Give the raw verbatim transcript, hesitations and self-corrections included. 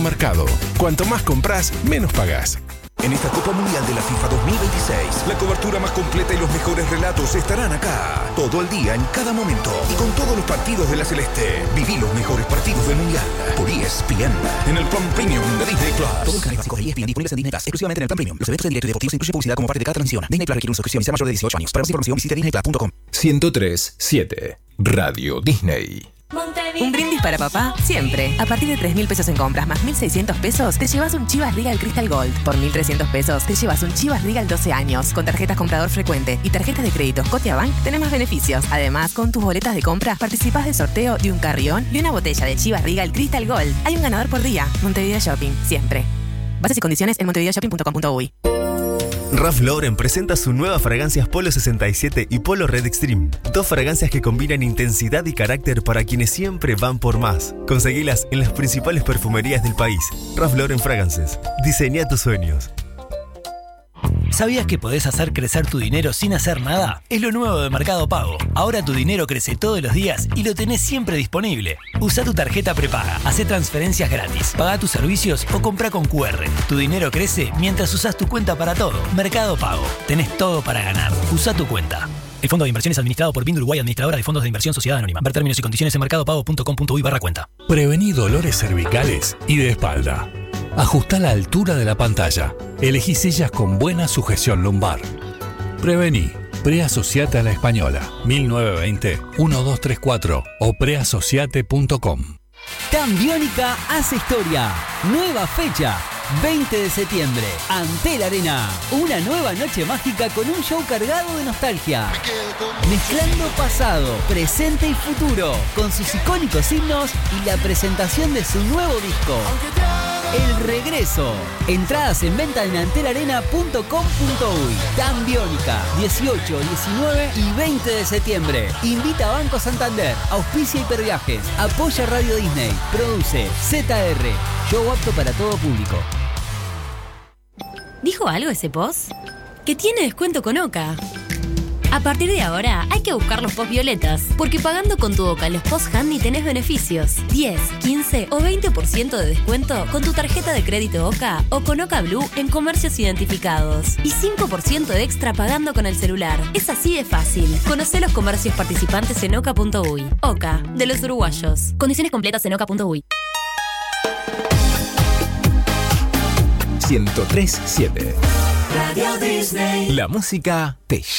Mercado. Cuanto más compras, menos pagás. En esta Copa Mundial de la FIFA dos mil veintiséis, la cobertura más completa y los mejores relatos estarán acá. Todo el día, en cada momento. Y con todos los partidos de la Celeste. Viví los mejores partidos del Mundial. Por E S P N. En el plan Premium de Disney Plus. Todo el canal básico de E S P N disponibles en Disney Plus. Exclusivamente en el plan Premium. Los eventos en directo y deportivos incluyen publicidad como parte de cada transmisión. Disney Plus requiere una suscripción y sea mayor de dieciocho años. Para más información visite disney plus punto com. ciento tres punto siete Radio Disney. Un brindis para papá, siempre. A partir de tres mil pesos en compras más mil seiscientos pesos, te llevas un Chivas Regal Crystal Gold. Por mil trescientos pesos, te llevas un Chivas Regal doce años. Con tarjetas comprador frecuente y tarjetas de crédito Scotiabank, tenés más beneficios. Además, con tus boletas de compra, participás del sorteo de un carrión y una botella de Chivas Regal Crystal Gold. Hay un ganador por día. Montevideo Shopping, siempre. Bases y condiciones en montevideo shopping punto com punto uy. Ralph Lauren presenta sus nuevas fragancias Polo sesenta y siete y Polo Red Extreme. Dos fragancias que combinan intensidad y carácter para quienes siempre van por más. Conseguilas en las principales perfumerías del país. Ralph Lauren Fragrances. Diseña tus sueños. ¿Sabías que podés hacer crecer tu dinero sin hacer nada? Es lo nuevo de Mercado Pago. Ahora tu dinero crece todos los días y lo tenés siempre disponible. Usa tu tarjeta prepaga, hacé transferencias gratis, paga tus servicios o compra con cu erre. Tu dinero crece mientras usás tu cuenta para todo. Mercado Pago. Tenés todo para ganar. Usa tu cuenta. El fondo de inversiones administrado por Bind Uruguay, administradora de fondos de inversión Sociedad Anónima. Ver términos y condiciones en mercadopago punto com punto uy barra cuenta. Prevení dolores cervicales y de espalda. Ajustá la altura de la pantalla. Elegí sillas con buena sujeción lumbar. Prevení. Preasociate a la Española. mil novecientos veinte, doce treinta y cuatro o preasociate punto com. Tan Biónica hace historia. Nueva fecha. veinte de septiembre. Antel Arena. Una nueva noche mágica con un show cargado de nostalgia. Mezclando pasado, presente y futuro. Con sus icónicos himnos y la presentación de su nuevo disco. El regreso. Entradas en venta en antel arena punto com punto uy. Tan Biónica. dieciocho, diecinueve y veinte de septiembre. Invita a Banco Santander. Auspicia Hiperviajes. Apoya Radio Disney. Produce Z R. Show apto para todo público. ¿Dijo algo ese post? Que tiene descuento con Oca. A partir de ahora hay que buscar los post violetas, porque pagando con tu Oca los post handy tenés beneficios. diez, quince o veinte por ciento de descuento con tu tarjeta de crédito Oca o con Oca Blue en comercios identificados. Y cinco por ciento de extra pagando con el celular. Es así de fácil. Conocé los comercios participantes en oca punto uy. Oca, de los uruguayos. Condiciones completas en oca punto uy. ciento tres punto siete Radio Disney. La música te